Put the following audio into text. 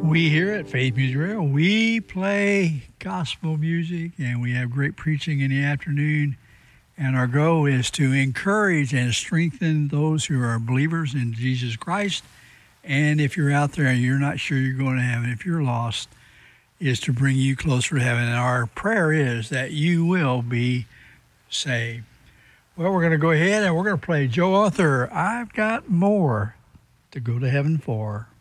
We here at Faith Music Radio, we play gospel music and we have great preaching in the afternoon. And our goal is to encourage and strengthen those who are believers in Jesus Christ. And if you're out there and you're not sure you're going to heaven, if you're lost, is to bring you closer to heaven. And our prayer is that you will be saved. Well, we're going to go ahead and we're going to play Joe Arthur, I've Got More to Go to Heaven For.